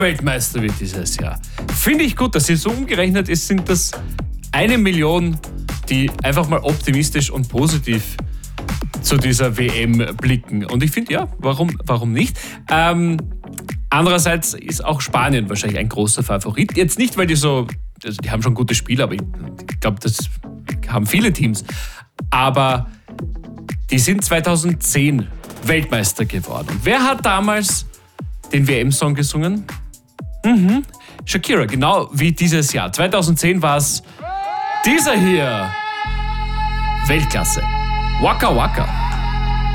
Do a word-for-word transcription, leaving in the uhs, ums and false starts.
Weltmeister wird dieses Jahr. Finde ich gut, dass sie so umgerechnet ist, sind das eine Million, die einfach mal optimistisch und positiv zu dieser W M blicken. Und ich finde, ja, warum, warum nicht? Ähm, andererseits ist auch Spanien wahrscheinlich ein großer Favorit. Jetzt nicht, weil die so, also die haben schon gute Spieler, aber ich, ich glaube, das haben viele Teams. Aber die sind zweitausendzehn Weltmeister geworden. Wer hat damals den W M-Song gesungen? Mhm. Shakira, genau wie dieses Jahr. zweitausendzehn war es dieser hier. Weltklasse. Waka Waka.